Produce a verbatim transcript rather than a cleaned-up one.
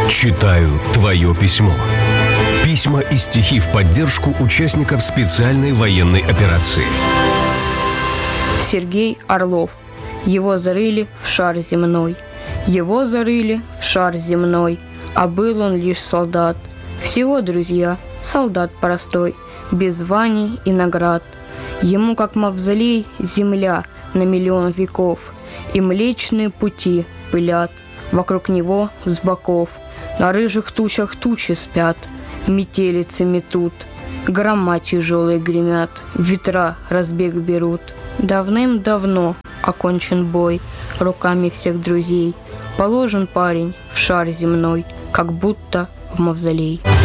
Читаю твое письмо. Письма и стихи в поддержку участников специальной военной операции. Сергей Орлов. Его зарыли в шар земной. Его зарыли в шар земной. А был он лишь солдат. Всего, друзья, солдат простой, без званий и наград. Ему, как мавзолей, земля на миллион веков, и Млечные Пути пылят вокруг него с боков. На рыжих тучах тучи спят, метелицы метут, грома тяжелые гремят, ветра разбег берут. Давным-давно окончен бой руками всех друзей. Положен парень в шар земной, как будто в мавзолей.